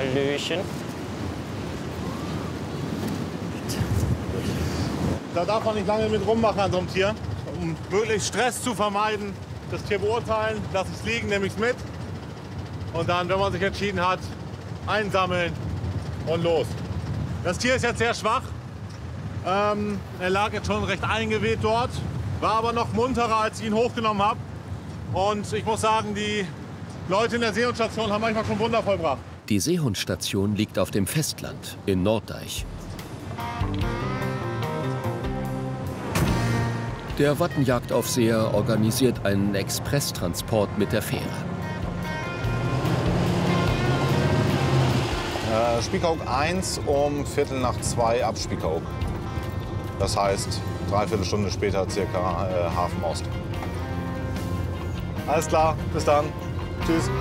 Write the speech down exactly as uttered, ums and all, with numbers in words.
Hallöchen. Da darf man nicht lange mit rummachen an so einem Tier. Um möglichst Stress zu vermeiden, das Tier beurteilen, lasse ich es liegen, nehme ich es mit. Und dann, wenn man sich entschieden hat, einsammeln und los. Das Tier ist jetzt sehr schwach. Ähm, er lag jetzt schon recht eingeweht dort, war aber noch munterer, als ich ihn hochgenommen habe. Und ich muss sagen, die Leute in der Seehundstation haben manchmal schon Wunder vollbracht. Die Seehundstation liegt auf dem Festland in Norddeich. Der Wattenjagdaufseher organisiert einen Expresstransport mit der Fähre. Äh, Spiekeroog eins um Viertel nach zwei ab Spiekeroog. Das heißt, dreiviertel Stunde später circa äh, Hafen Ost. Alles klar, bis dann. Tschüss.